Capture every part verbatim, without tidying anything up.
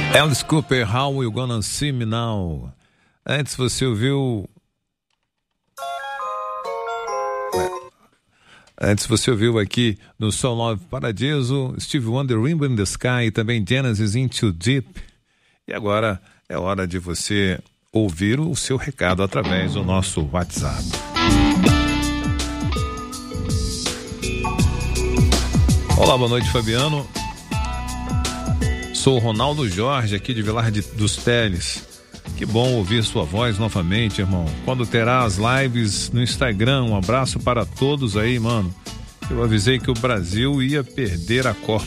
Alice Cooper, How You Gonna See Me Now? Antes você ouviu... Antes você ouviu aqui no Soul Love Paradiso, Steve Wonder, Rainbow in the Sky, e também Genesis Into Deep. E agora é hora de você ouvir o seu recado através do nosso WhatsApp. Olá, boa noite, Fabiano. Sou o Ronaldo Jorge, aqui de Vilar de, dos Teles. Que bom ouvir sua voz novamente, irmão. Quando terá as lives no Instagram? Um abraço para todos aí, mano. Eu avisei que o Brasil ia perder a Copa.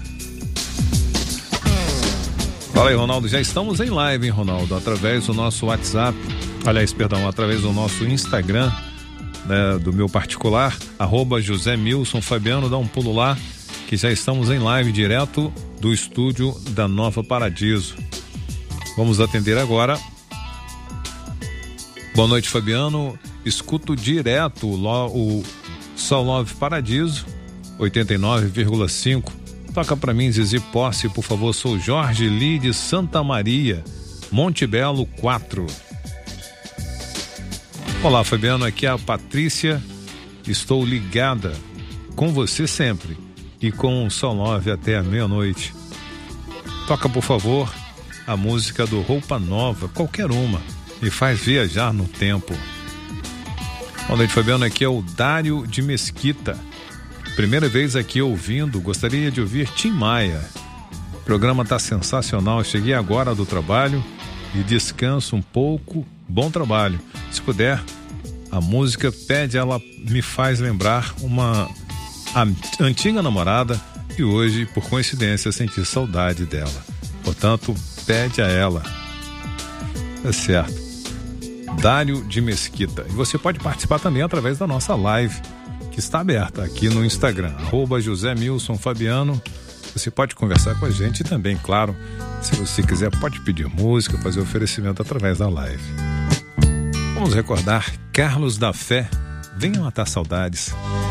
Fala aí, Ronaldo. Já estamos em live, hein, Ronaldo? Através do nosso WhatsApp. Aliás, perdão, através do nosso Instagram, né, do meu particular, arroba José Milson Fabiano. Dá um pulo lá, que já estamos em live direto do estúdio da Nova Paradiso. Vamos atender agora. Boa noite, Fabiano. Escuto direto o Soul Love Paradiso oitenta e nove vírgula cinco. Toca pra mim, Zizi Posse, por favor. Sou Jorge Lee de Santa Maria, Monte Belo quatro. Olá, Fabiano, aqui é a Patrícia. Estou ligada com você sempre e com o Soul Love até a meia-noite. Toca, por favor, a música do Roupa Nova, qualquer uma, me faz viajar no tempo. Boa noite, Fabiano, aqui é o Dário de Mesquita. Primeira vez aqui ouvindo, gostaria de ouvir Tim Maia. O programa tá sensacional, cheguei agora do trabalho e descanso um pouco, bom trabalho. Se puder, a música Pede, ela me faz lembrar uma a antiga namorada e hoje, por coincidência, senti saudade dela. Portanto, pede a ela. É certo. Dário de Mesquita. E você pode participar também através da nossa live, que está aberta aqui no Instagram, arroba José Milson Fabiano. Você pode conversar com a gente e também, claro, se você quiser, pode pedir música, fazer oferecimento através da live. Vamos recordar Carlos da Fé, Venha Matar Saudades.